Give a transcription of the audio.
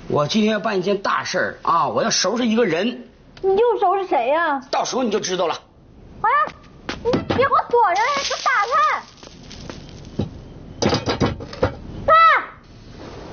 我今天要办一件大事儿啊！我要收拾一个人。 你又收拾谁呀？ 到时候你就知道了。 哎，你别给我锁着，这大